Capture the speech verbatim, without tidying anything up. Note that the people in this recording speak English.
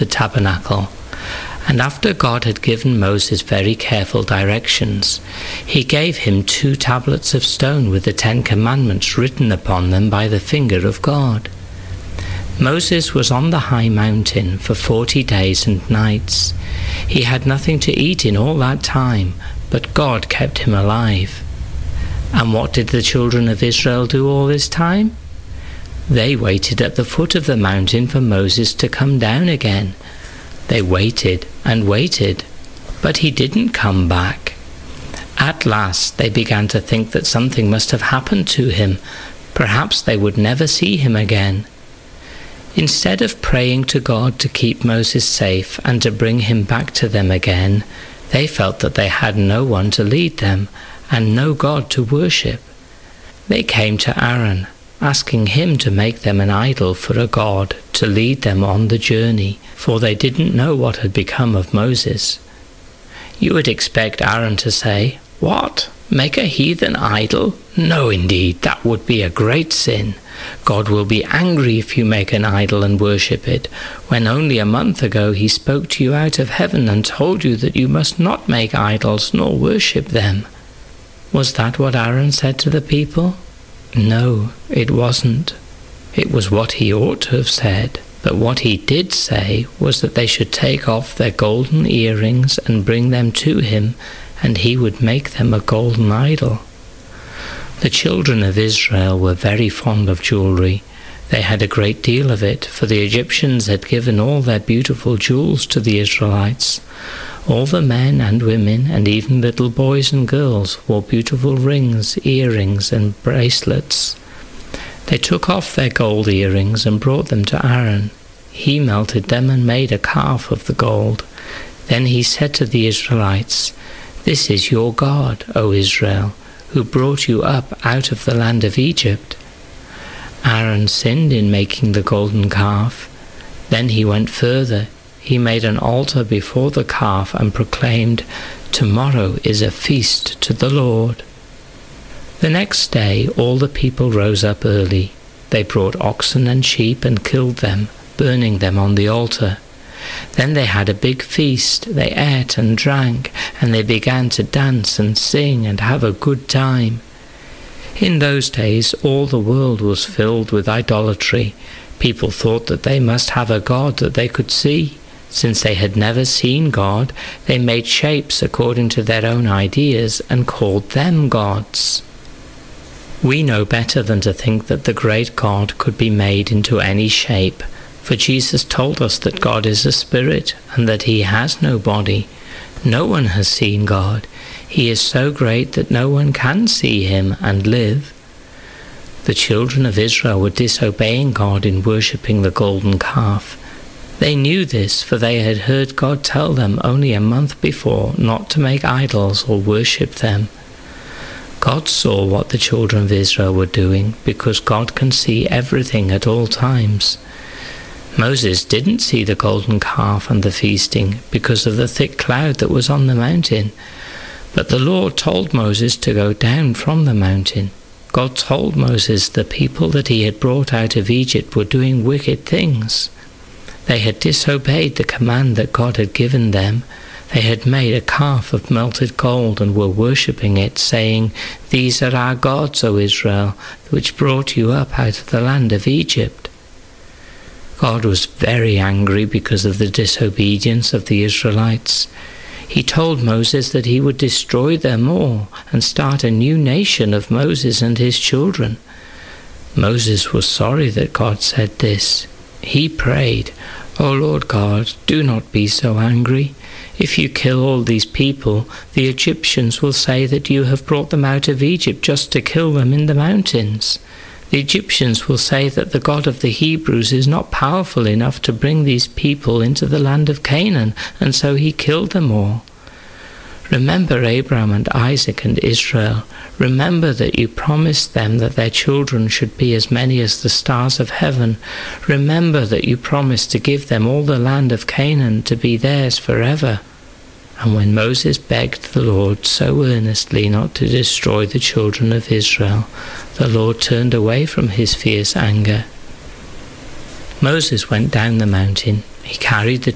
the tabernacle. And after God had given Moses very careful directions, he gave him two tablets of stone with the Ten Commandments written upon them by the finger of God. Moses was on the high mountain for forty days and nights. He had nothing to eat in all that time, but God kept him alive. And what did the children of Israel do all this time? They waited at the foot of the mountain for Moses to come down again. They waited and waited, but he didn't come back. At last they began to think that something must have happened to him. Perhaps they would never see him again. Instead of praying to God to keep Moses safe and to bring him back to them again, they felt that they had no one to lead them and no God to worship. They came to Aaron, asking him to make them an idol for a god to lead them on the journey, for they didn't know what had become of Moses. You would expect Aaron to say, "What? Make a heathen idol? No, indeed, that would be a great sin. God will be angry if you make an idol and worship it, when only a month ago he spoke to you out of heaven and told you that you must not make idols nor worship them." Was that what Aaron said to the people? No, it wasn't. It was what he ought to have said. But what he did say was that they should take off their golden earrings and bring them to him, and he would make them a golden idol. The children of Israel were very fond of jewelry. They had a great deal of it, for the Egyptians had given all their beautiful jewels to the Israelites. All the men and women, and even little boys and girls, wore beautiful rings, earrings, and bracelets. They took off their gold earrings and brought them to Aaron. He melted them and made a calf of the gold. Then he said to the Israelites, "This is your God, O Israel, who brought you up out of the land of Egypt." Aaron sinned in making the golden calf. Then he went further. He made an altar before the calf and proclaimed, "Tomorrow is a feast to the Lord." The next day all the people rose up early. They brought oxen and sheep and killed them, burning them on the altar. Then they had a big feast. They ate and drank, and they began to dance and sing and have a good time. In those days all the world was filled with idolatry. People thought that they must have a God that they could see. Since they had never seen God, they made shapes according to their own ideas and called them gods. We know better than to think that the great God could be made into any shape, for Jesus told us that God is a spirit and that he has no body. No one has seen God. He is so great that no one can see him and live. The children of Israel were disobeying God in worshipping the golden calf. They knew this, for they had heard God tell them only a month before not to make idols or worship them. God saw what the children of Israel were doing, because God can see everything at all times. Moses didn't see the golden calf and the feasting because of the thick cloud that was on the mountain. But the Lord told Moses to go down from the mountain. God told Moses the people that he had brought out of Egypt were doing wicked things. They had disobeyed the command that God had given them. They had made a calf of melted gold and were worshipping it, saying, "These are our gods, O Israel, which brought you up out of the land of Egypt." God was very angry because of the disobedience of the Israelites. He told Moses that he would destroy them all and start a new nation of Moses and his children. Moses was sorry that God said this. He prayed, "O Lord God, do not be so angry. If you kill all these people, the Egyptians will say that you have brought them out of Egypt just to kill them in the mountains. The Egyptians will say that the God of the Hebrews is not powerful enough to bring these people into the land of Canaan, and so he killed them all. Remember Abraham and Isaac and Israel. Remember that you promised them that their children should be as many as the stars of heaven. Remember that you promised to give them all the land of Canaan to be theirs forever." And when Moses begged the Lord so earnestly not to destroy the children of Israel, the Lord turned away from his fierce anger. Moses went down the mountain. He carried the